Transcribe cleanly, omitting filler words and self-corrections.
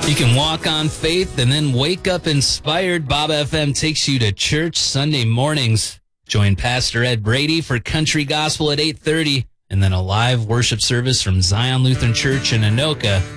You can walk on faith and then wake up inspired. Bob FM takes you to church Sunday mornings. Join Pastor Ed Brady for Country Gospel at 8:30, and then a live worship service from Zion Lutheran Church in Anoka